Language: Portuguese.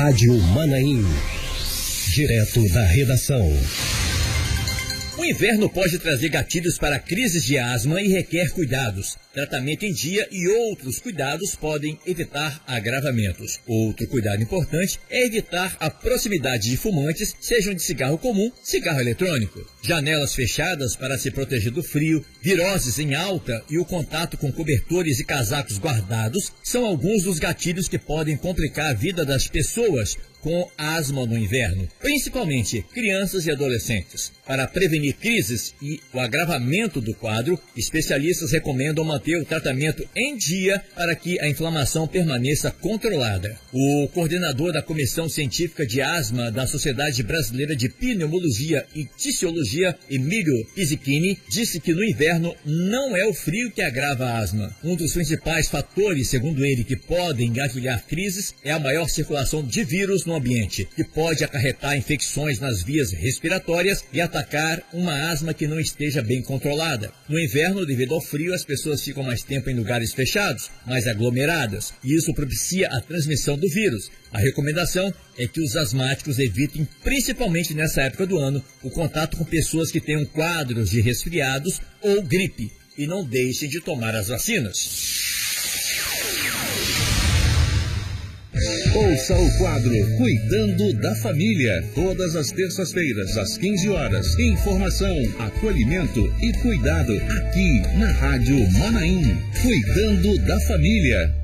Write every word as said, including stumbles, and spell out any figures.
Rádio Manaim. Direto da redação. O inverno pode trazer gatilhos para crises de asma e requer cuidados. Tratamento em dia e outros cuidados podem evitar agravamentos. Outro cuidado importante é evitar a proximidade de fumantes, sejam de cigarro comum, cigarro eletrônico. Janelas fechadas para se proteger do frio, viroses em alta e o contato com cobertores e casacos guardados são alguns dos gatilhos que podem complicar a vida das pessoas com asma no inverno, principalmente crianças e adolescentes. Para prevenir crises e o agravamento do quadro, especialistas recomendam manter o tratamento em dia para que a inflamação permaneça controlada. O coordenador da Comissão Científica de Asma da Sociedade Brasileira de Pneumologia e Tisiologia, Emílio Pizzichini, disse que no inverno não é o frio que agrava a asma. Um dos principais fatores, segundo ele, que podem engatilhar crises é a maior circulação de vírus no ambiente, que pode acarretar infecções nas vias respiratórias e atacar uma asma que não esteja bem controlada. No inverno, devido ao frio, as pessoas ficam mais tempo em lugares fechados, mais aglomeradas, e isso propicia a transmissão do vírus. A recomendação é que os asmáticos evitem, principalmente nessa época do ano, o contato com pessoas que tenham quadros de resfriados ou gripe, e não deixem de tomar as vacinas. Ouça o quadro Cuidando da Família, todas as terças-feiras, às quinze horas. Informação, acolhimento e cuidado aqui na Rádio Manaim. Cuidando da Família.